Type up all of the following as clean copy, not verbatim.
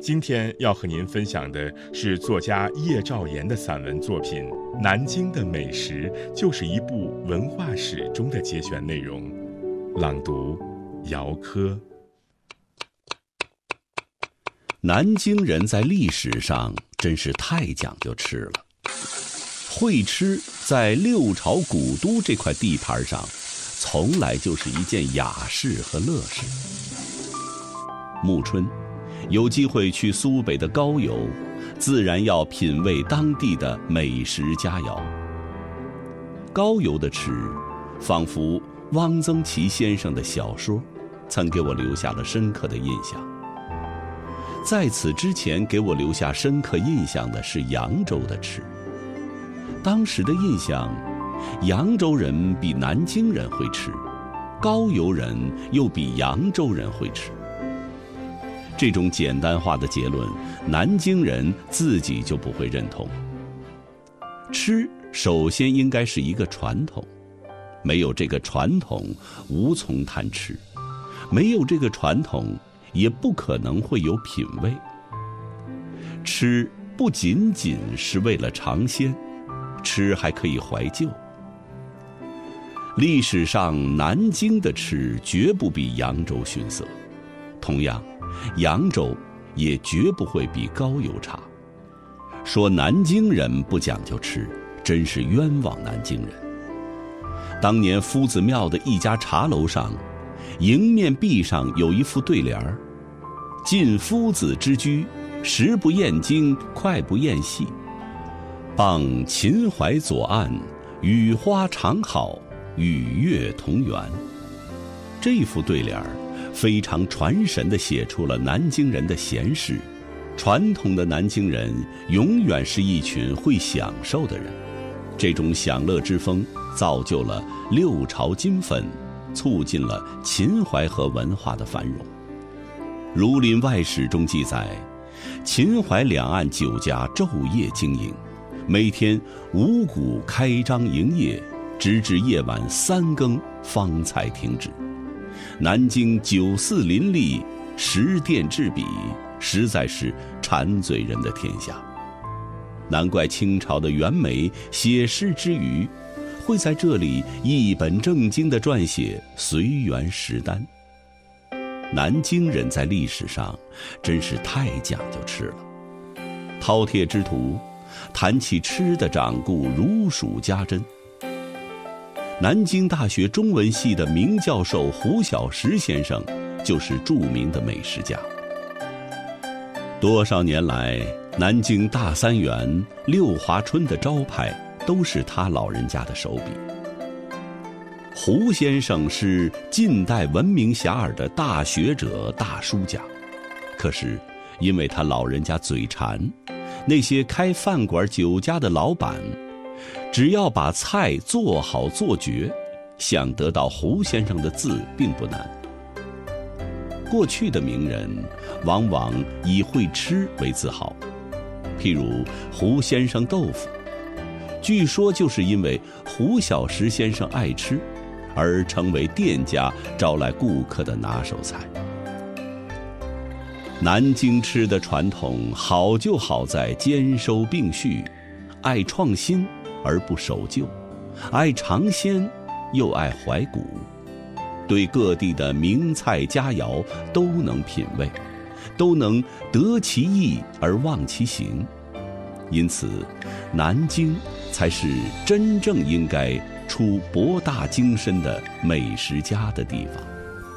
今天要和您分享的是作家叶兆言的散文作品《南京的美食》，就是一部文化史中的节选内容。朗读：姚科。 南京人在历史上真是太讲究吃了，会吃在六朝古都这块地盘上，从来就是一件雅事和乐事。暮春有机会去苏北的高邮，自然要品味当地的美食佳肴。高邮的吃，仿佛汪曾祺先生的小说，曾给我留下了深刻的印象。在此之前，给我留下深刻印象的是扬州的吃。当时的印象，扬州人比南京人会吃，高邮人又比扬州人会吃。这种简单化的结论，南京人自己就不会认同。吃首先应该是一个传统，没有这个传统，无从谈吃；没有这个传统，也不可能会有品味。吃不仅仅是为了尝鲜，吃还可以怀旧。历史上南京的吃绝不比扬州逊色，同样扬州也绝不会比高邮差。说南京人不讲究吃，真是冤枉南京人。当年夫子庙的一家茶楼上，迎面壁上有一副对联儿：晋夫子之居，食不厌精，脍不厌细。傍秦淮左岸，雨花常好，与月同圆。这副对联儿非常传神地写出了南京人的闲适。传统的南京人永远是一群会享受的人，这种享乐之风造就了六朝金粉，促进了秦淮河文化的繁荣。《儒林外史》中记载，秦淮两岸酒家昼夜经营，每天五谷开张营业，直至夜晚3更方才停止。南京酒肆林立，食店陟比，实在是馋嘴人的天下。难怪清朝的袁枚写诗之余，会在这里一本正经地撰写随园食单。南京人在历史上真是太讲究吃了。饕餮之徒谈起吃的掌故如数家珍。南京大学中文系的名教授胡小石先生就是著名的美食家。多少年来，南京大三元、六华春的招牌都是他老人家的手笔。胡先生是近代闻名遐迩的大学者、大书家，可是因为他老人家嘴馋，那些开饭馆酒家的老板，只要把菜做好做绝，想得到胡先生的字并不难。过去的名人往往以会吃为自豪，譬如胡先生豆腐，据说就是因为胡小石先生爱吃，而成为店家招来顾客的拿手菜。南京吃的传统好就好在兼收并蓄，爱创新而不守旧，爱尝鲜又爱怀古，对各地的名菜佳肴都能品味，都能得其意而忘其形。因此南京才是真正应该出博大精深的美食家的地方。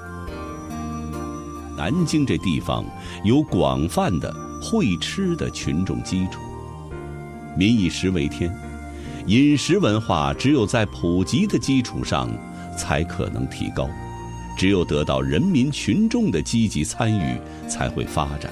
南京这地方有广泛的会吃的群众基础，民以食为天，饮食文化只有在普及的基础上才可能提高，只有得到人民群众的积极参与才会发展。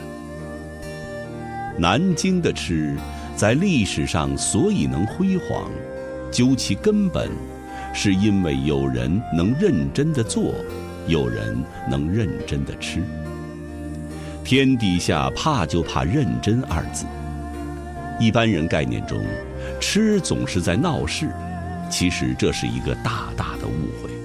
南京的吃在历史上所以能辉煌，究其根本，是因为有人能认真地做，有人能认真地吃。天底下怕就怕认真二字。一般人概念中，吃总是在闹事，其实这是一个大大的误会。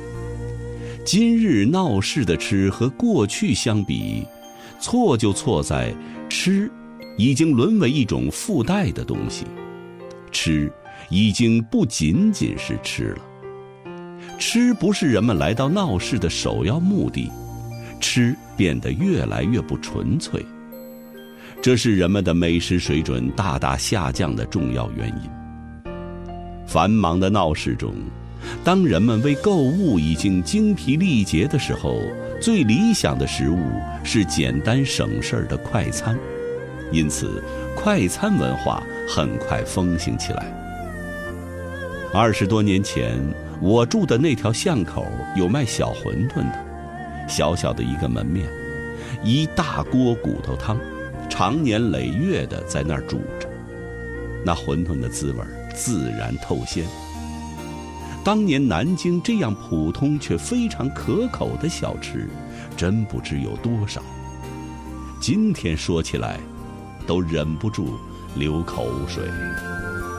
今日闹事的吃和过去相比，错就错在吃已经沦为一种附带的东西，吃已经不仅仅是吃了。吃不是人们来到闹市的首要目的，吃变得越来越不纯粹，这是人们的美食水准大大下降的重要原因。繁忙的闹市中，当人们为购物已经精疲力竭的时候，最理想的食物是简单省事儿的快餐，因此快餐文化很快风行起来。20多年前，我住的那条巷口有卖小馄饨的，小小的一个门面，一大锅骨头汤，长年累月地在那儿煮着，那馄饨的滋味自然透鲜。当年南京这样普通却非常可口的小吃，真不知有多少。今天说起来，都忍不住流口水。